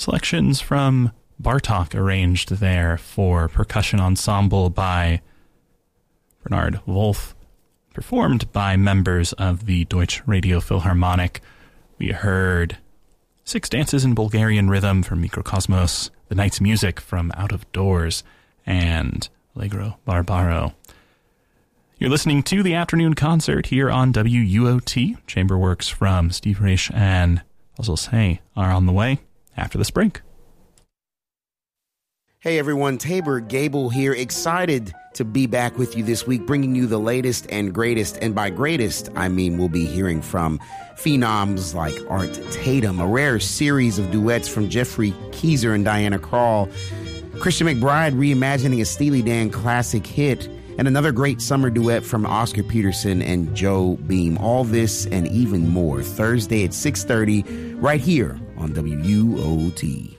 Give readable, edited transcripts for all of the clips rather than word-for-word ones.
Selections from Bartók arranged there for percussion ensemble by Bernhard Wolff, performed by members of the Deutsche Radio Philharmonic. We heard Six Dances in Bulgarian Rhythm from Mikrokosmos, The Night's Music from Out of Doors, and Allegro Barbaro. You're listening to the afternoon concert here on WUOT. Chamber works from Steve Reich and Puzzle Say are on the way after this break. Hey everyone, Tabor Gable here, excited to be back with you this week, bringing you the latest and greatest. And by greatest, I mean we'll be hearing from phenoms like Art Tatum, a rare series of duets from Jeffrey Keezer and Diana Krall, Christian McBride reimagining a Steely Dan classic hit, and another great summer duet from Oscar Peterson and Joe Beam. All this and even more Thursday at 6:30 right here on WUOT.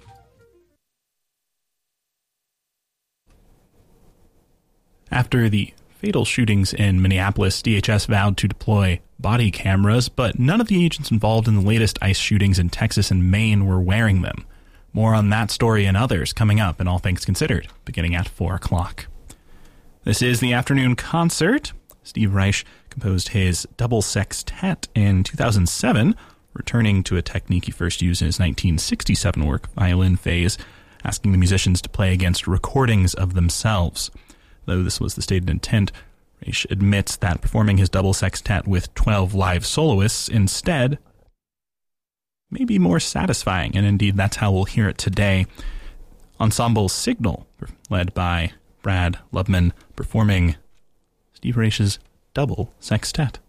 After the fatal shootings in Minneapolis, DHS vowed to deploy body cameras, but none of the agents involved in the latest ICE shootings in Texas and Maine were wearing them. More on that story and others coming up in All Things Considered, beginning at 4 o'clock. This is the afternoon concert. Steve Reich composed his double sextet in 2007, returning to a technique he first used in his 1967 work, Violin Phase, asking the musicians to play against recordings of themselves. Though this was the stated intent, Reich admits that performing his double sextet with 12 live soloists instead may be more satisfying, and indeed that's how we'll hear it today. Ensemble Signal, led by Brad Lubman, performing Steve Reich's double sextet.